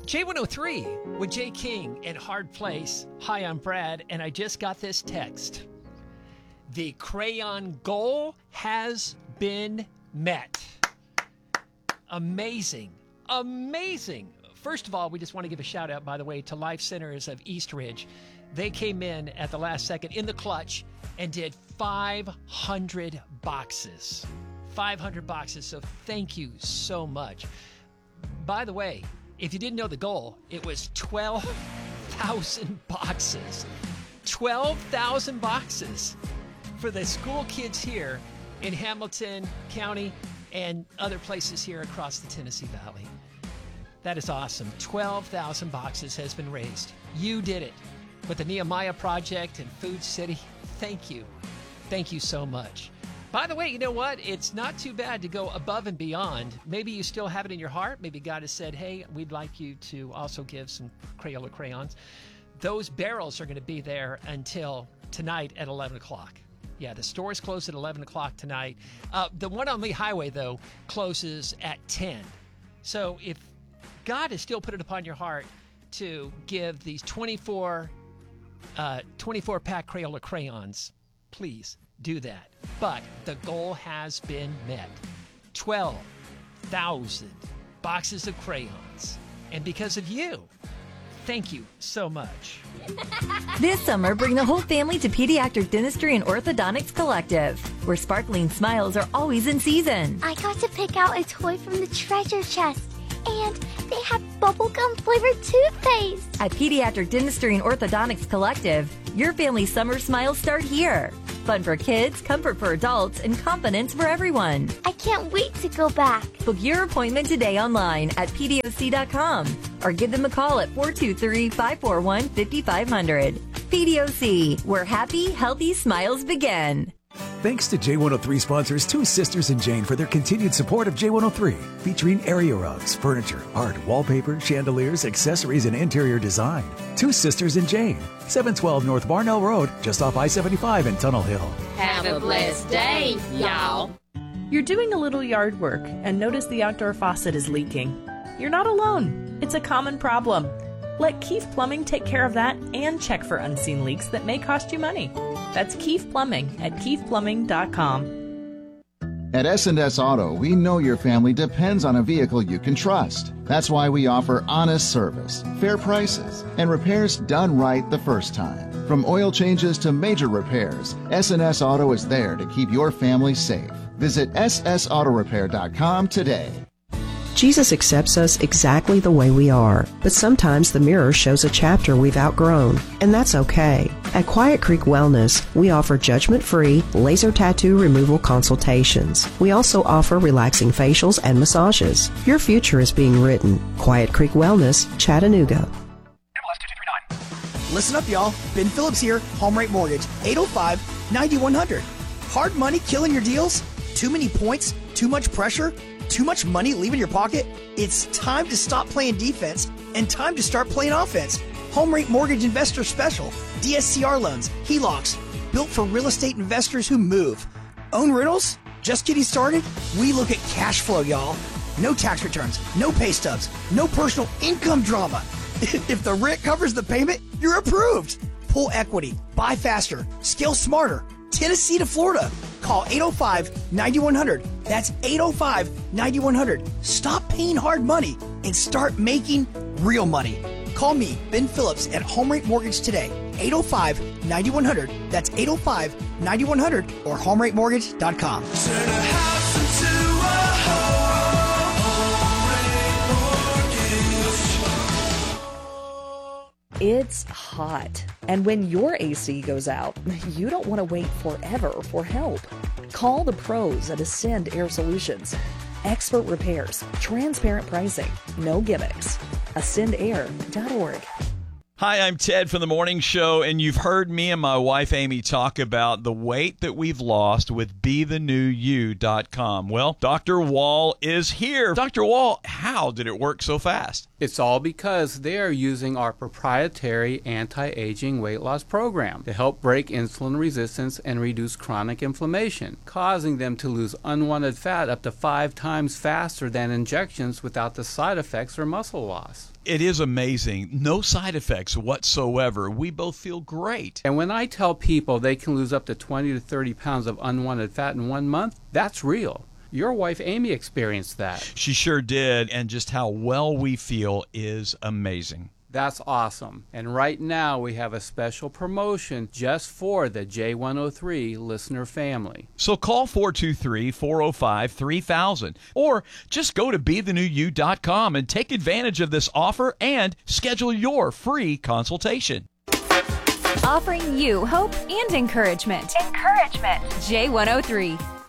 J103 with Jay King and Hard Place. Hi, I'm Brad, and I just got this text. The crayon goal has been met. Amazing. Amazing. First of all, we just want to give a shout out, by the way, to Life Centers of East Ridge. They came in at the last second in the clutch and did 500 boxes. 500 boxes. So thank you so much. By the way, if you didn't know the goal, it was 12,000 boxes. 12,000 boxes for the school kids here in Hamilton County and other places here across the Tennessee Valley. That is awesome. 12,000 boxes has been raised. You did it with the Nehemiah Project and Food City. Thank you. Thank you so much. By the way, you know what? It's not too bad to go above and beyond. Maybe you still have it in your heart. Maybe God has said, hey, we'd like you to also give some Crayola crayons. Those barrels are going to be there until tonight at 11 o'clock. Yeah, the store is closed at 11 o'clock tonight. The one on Lee Highway, though, closes at 10. So if God has still put it upon your heart to give these 24-pack Crayola crayons, please do that. But the goal has been met. 12,000 boxes of crayons. And because of you, thank you so much. This summer, bring the whole family to Pediatric Dentistry and Orthodontics Collective, where sparkling smiles are always in season. I got to pick out a toy from the treasure chest, and they had bubblegum flavored toothpaste. At Pediatric Dentistry and Orthodontics Collective, your family's summer smiles start here. Fun for kids, comfort for adults, and confidence for everyone. I can't wait to go back. Book your appointment today online at PDOC.com or give them a call at 423-541-5500. PDOC, where happy, healthy smiles begin. Thanks to J103 sponsors Two Sisters and Jane for their continued support of J103, featuring area rugs, furniture, art, wallpaper, chandeliers, accessories, and interior design. Two Sisters and Jane, 712 North Barnell Road, just off I-75 in Tunnel Hill. Have a blessed day, y'all. You're doing a little yard work and notice the outdoor faucet is leaking. You're not alone. It's a common problem. Let Keefe Plumbing take care of that and check for unseen leaks that may cost you money. That's Keefe Plumbing at keefeplumbing.com. At S&S Auto, we know your family depends on a vehicle you can trust. That's why we offer honest service, fair prices, and repairs done right the first time. From oil changes to major repairs, S&S Auto is there to keep your family safe. Visit ssautorepair.com today. Jesus accepts us exactly the way we are, but sometimes the mirror shows a chapter we've outgrown, and that's okay. At Quiet Creek Wellness, we offer judgment-free laser tattoo removal consultations. We also offer relaxing facials and massages. Your future is being written. Quiet Creek Wellness, Chattanooga. Listen up, y'all. Ben Phillips here, Home Rate Mortgage, 805-9100. Hard money killing your deals? Too many points? Too much pressure? Too much money leaving your pocket? It's time to stop playing defense and time to start playing offense. Home Rate Mortgage Investor Special, DSCR loans, HELOCs, built for real estate investors who move. Own rentals? Just getting started? We look at cash flow, y'all. No tax returns, no pay stubs, no personal income drama. If the rent covers the payment, you're approved. Pull equity, buy faster, scale smarter. Tennessee to Florida. Call 805-9100. That's 805-9100. Stop paying hard money and start making real money. Call me, Ben Phillips, at Home Rate Mortgage today. 805-9100. That's 805-9100 or HomeRateMortgage.com. Turn a house into a It's hot, and when your AC goes out, you don't want to wait forever for help. Call the pros at Ascend Air Solutions. Expert repairs, transparent pricing, no gimmicks. AscendAir.org. Hi, I'm Ted from The Morning Show, and you've heard me and my wife Amy talk about the weight that we've lost with BeTheNewYou.com. Well, Dr. Wall is here. Dr. Wall, how did it work so fast? It's all because they are using our proprietary anti-aging weight loss program to help break insulin resistance and reduce chronic inflammation, causing them to lose unwanted fat up to 5 times faster than injections without the side effects or muscle loss. It is amazing. No side effects whatsoever. We both feel great. And when I tell people they can lose up to 20 to 30 pounds of unwanted fat in 1 month, that's real. Your wife Amy experienced that. She sure did, and just how well we feel is amazing. That's awesome. And right now we have a special promotion just for the J103 listener family. So call 423-405-3000 or just go to BeTheNewYou.com and take advantage of this offer and schedule your free consultation. Offering you hope and encouragement. J103.